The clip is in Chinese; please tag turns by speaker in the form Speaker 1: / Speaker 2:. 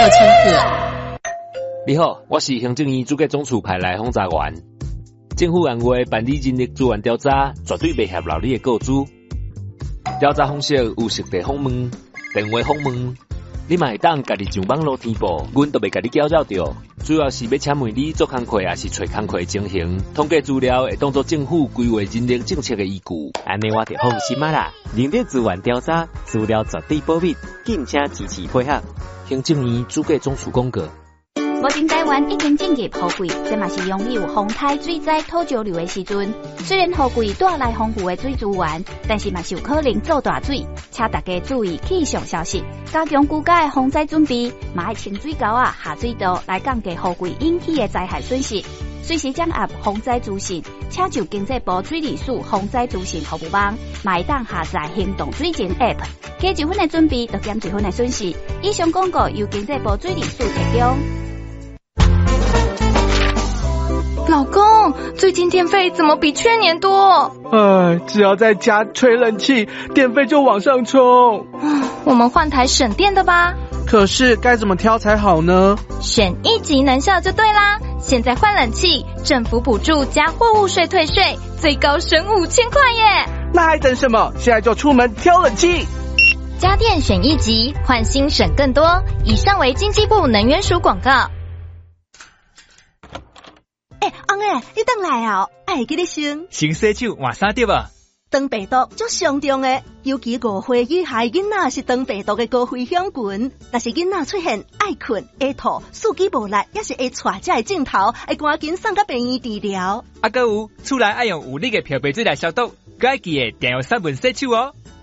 Speaker 1: 请客。
Speaker 2: 你好，我是行政院主计总处派来轰炸员。政府按话办理人力资源调查，绝对袂合劳你的告知。调查方式有实地访问、电话访问，你嘛会当家己上网络填报，阮都袂甲你搅扰着。主要是要请问你做工课，还是找工课情形，统计资料会当作政府规划人力政策的依据。
Speaker 3: 安尼我就放心啦。人力资源调查资料绝对保密，敬请支持配合。
Speaker 2: 行政院主计总处公告。
Speaker 4: 目前台湾已经进入雨季，这嘛是拥有风台水灾土石流的时阵。虽然雨季带来丰富的水资源，但是嘛是有可能造大水，请大家注意气象消息，加强居家的防灾准备，嘛要清水沟下水道来降低雨季引起的灾害损失。随时掌握防灾资讯，请就经济部水利署防灾资讯服务网，嘛会当下载行动水情 App， 加1分的准备，就减1分的损失。以上广告由经济部水利署提供。
Speaker 5: 老公，最近电费怎么比去年多？
Speaker 6: 只要在家吹冷气，电费就往上冲。
Speaker 5: 我们换台省电的吧。
Speaker 6: 可是该怎么挑才好呢？
Speaker 5: 选一级能效就对啦。现在换冷气，政府补助加货物税退税，最高省5000块耶！
Speaker 6: 那还等什么？现在就出门挑冷气。
Speaker 5: 家电选一级，换新省更多。以上为经济部能源署广告。
Speaker 7: 翁诶，你等来啊！会记你先
Speaker 8: 洗手换衫对吧？
Speaker 7: 肠病毒足严重诶，尤其5岁以下囡仔是肠病毒的高危险群。若是囡仔出现爱困、会吐、四肢无力，也是会带这个镜头，会赶紧送到病院治疗。
Speaker 8: 还有厝内爱用有力的漂白水来消毒，该记得定要3分洗手哦。